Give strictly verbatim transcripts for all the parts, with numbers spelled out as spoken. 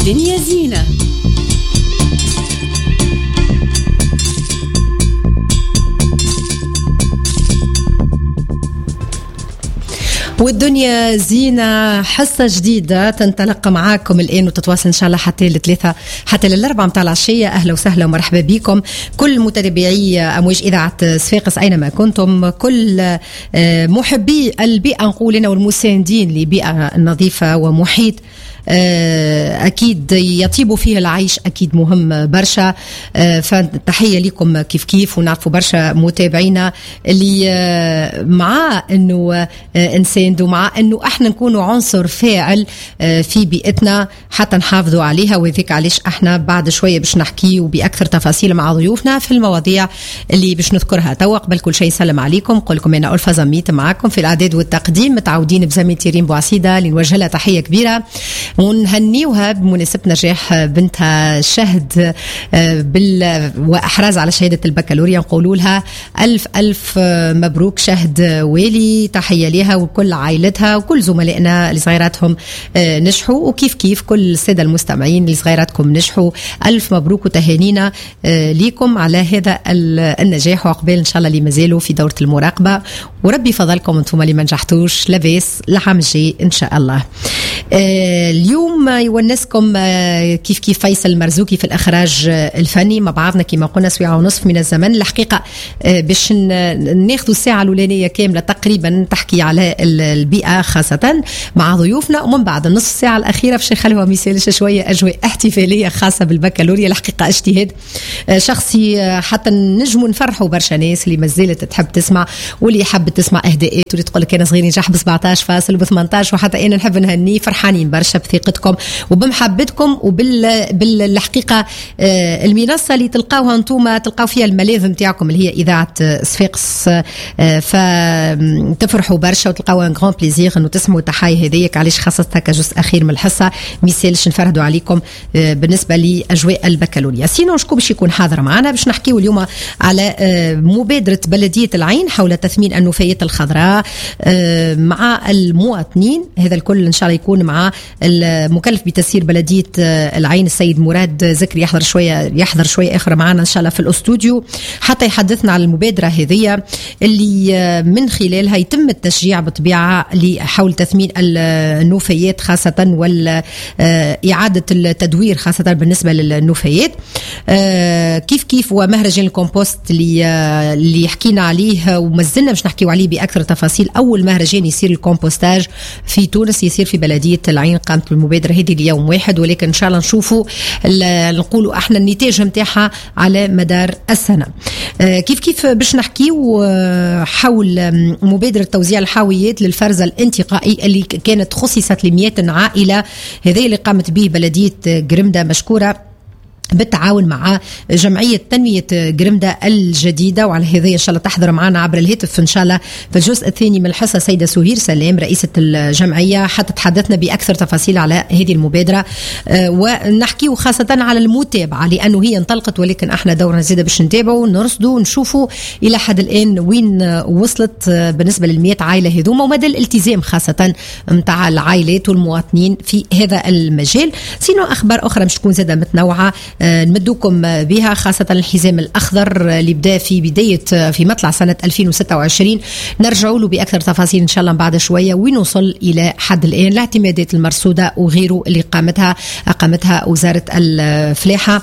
والدنيا زينة. والدنيا زينة حصة جديدة تنطلق معاكم الآن وتتواصل إن شاء الله حتى لثلاثة حتى للأربعة متاع العشية. أهلا وسهلا ومرحبا بكم كل متابعي أمواج إذاعة صفاقس أينما كنتم، كل محبي البيئة نقولنا والمساندين لبيئة نظيفة ومحيط أكيد يطيب فيه العيش، أكيد مهم برشا. فتحية لكم كيف كيف، ونعرفوا برشا متابعينا اللي مع أنه نساند ومع أنه احنا نكونوا عنصر فاعل في بيئتنا حتى نحافظوا عليها. وذيك علاش احنا بعد شوية باش نحكي وبأكثر تفاصيل مع ضيوفنا في المواضيع اللي باش نذكرها توا. قبل كل شيء سلم عليكم، قول لكم أنا ألفا زميت معاكم في الإعداد والتقديم، متعودين بزميلتي ريم بوعسيدة اللي نوجه لها تحية كبيرة ونهنيوها بمناسبة نجاح بنتها شهد بال وأحراز على شهادة البكالوريا. نقولوا لها ألف ألف مبروك شهد والي، تحية لها وكل عائلتها وكل زملائنا اللي صغيراتهم نجحوا، وكيف كيف كل السادة المستمعين اللي صغيراتكم نجحوا. ألف مبروك وتهانينا ليكم على هذا النجاح، وعقبال إن شاء الله اللي مازالوا في دورة المراقبة، وربي فضلكم انتم اللي ما نجحتوش لاباس العام الجاي إن شاء الله. اليوم يونسكم كيف كيف فيصل المرزوقي في الإخراج الفني مع بعضنا كما قلنا سويعة ونصف من الزمن. الحقيقة باش ناخذوا الساعة الأولانية كاملة تقريبا تحكي على البيئة خاصة مع ضيوفنا، ومن بعد النصف ساعة الأخيرة باش نخلوها مثالش شوية أجواء احتفالية خاصة بالبكالوريا. الحقيقة اجتهاد شخصي حتى نجموا نفرحوا برشا ناس اللي مازالت تحب تسمع، واللي يحب تسمع إهداءات واللي تقول لك أنا صغير نجح ب سبعطاش فاصل وب ثمانطاش، وحتى أنا نحب نهني فرحانين برشا بثقتكم وبمحبتكم وبال بالحقيقة المنصة اللي تلقاوها انتم تلقاو فيها الملاذ نتاعكم اللي هي إذاعة صفاقس، فتفرحوا برشا وتلقاو ان غران بليزير انه تسمعوا تحايا هذيك. علاش خاصة كجزء أخير من الحصة مثالش نفرهدوا عليكم بالنسبة لأجواء البكالوريا. سينو شكون باش يكون حاضر معنا باش نحكيو اليوم على مبادرة بلدية العين حول تثمين النفايات الخضراء مع المواطنين. هذا الكل إن شاء الله يكون مع المكلف بتسيير بلدية العين السيد مراد ذكري، يحضر شوية يحضر شوية آخر معنا إن شاء الله في الأستوديو حتى يحدثنا على المبادرة هذه اللي من خلالها يتم التشجيع بطبيعة لحول تثمين النفايات خاصة والإعادة التدوير خاصة بالنسبة للنفايات. كيف كيف ومهرجان الكومبوست اللي اللي حكينا عليه ومازلنا مش نحكيو عليه بأكثر تفاصيل. أول مهرجان يصير الكومبوستاج في تونس يصير في بلدية العين، قامت المبادرة هذه اليوم واحد، ولكن إن شاء الله نشوفوا نقولوا احنا النتاج متاعها على مدار السنة. كيف كيف باش نحكيو حول مبادرة توزيع الحاويات للفرز الانتقائي اللي كانت خصصت لمئات عائلة، هذه اللي قامت به بلدية قرمدة مشكورة بالتعاون مع جمعية تنمية قرمدة الجديدة. وعلى هذه إن شاء الله تحضر معنا عبر الهاتف إن شاء الله في الجزء الثاني من الحصة سيدة سهير سلام رئيسة الجمعية حتى تحدثنا بأكثر تفاصيل على هذه المبادرة، ونحكيه خاصة على المتابعة لأنه هي انطلقت، ولكن احنا دورنا زيادة باش نتابعوا نرصدوا ونشوفوا إلى حد الآن وين وصلت بالنسبة للمئات عائلة هذوما ومدى الالتزام خاصة متاع العائلات والمواطنين في هذا المجال. سينو أخبار أخرى مش تكون زادة متنوعة نمدوكم بها، خاصة الحزام الأخضر اللي بدأ في بداية في مطلع سنة ألفين وستة وعشرين نرجعوا له بأكثر تفاصيل إن شاء الله بعد شوية ونوصل إلى حد الآن الاعتمادات المرصودة وغيره اللي قامتها أقامتها وزارة الفلاحة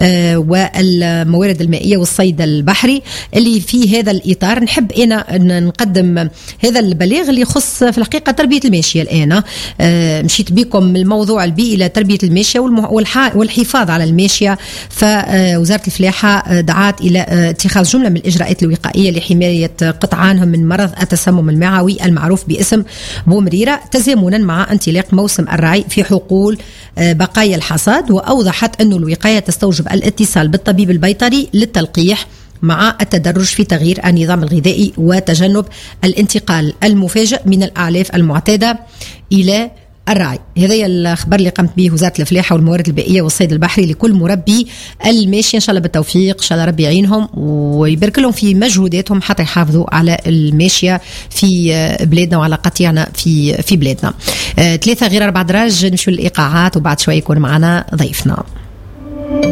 والموارد المائية والصيد البحري. اللي في هذا الإطار نحب أنا نقدم هذا البلاغ اللي يخص في الحقيقة تربية الماشية. الآن مشيت بكم الموضوع البيئي إلى تربية الماشية والحفاظ على الماشية، فوزارة الفلاحة دعات إلى اتخاذ جملة من الإجراءات الوقائية لحماية قطعانهم من مرض التسمم المعوي المعروف باسم بومريرة تزامنا مع انطلاق موسم الرعي في حقول بقايا الحصاد. وأوضحت أن الوقاية تستوجب الاتصال بالطبيب البيطري للتلقيح مع التدرج في تغيير النظام الغذائي وتجنب الانتقال المفاجئ من الأعلاف المعتادة إلى الراعي. هذا الخبر اللي قامت به وزارة الفلاحة والموارد البيئية والصيد البحري لكل مربي الماشية، إن شاء الله بالتوفيق، إن شاء الله ربي يعينهم ويبارك لهم في مجهوداتهم حتى يحافظوا على الماشية في بلادنا وعلى قطيعنا في في بلادنا. ثلاثة غير أربع دراج. نمشوا للإيقاعات وبعد شوي يكون معنا ضيفنا.